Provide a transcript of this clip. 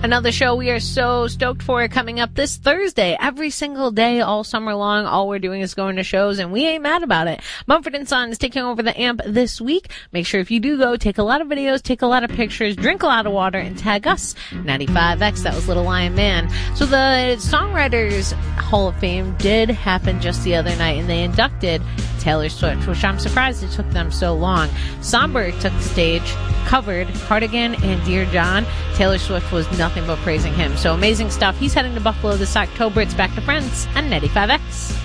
Another show we are so stoked for coming up this Thursday. Every single day, all summer long, all we're doing is going to shows, and we ain't mad about it. Mumford & Sons taking over the AMP this week. Make sure if you do go, take a lot of videos, take a lot of pictures, drink a lot of water, and tag us, 95X. That was Little Lion Man. So the Songwriters Hall of Fame did happen just the other night, and they inducted Taylor Swift, which I'm surprised it took them so long. Somber took the stage, covered Cardigan and Dear John. Taylor Swift was nothing but praising him. So amazing stuff. He's heading to Buffalo this October. It's Back to Friends on 95X.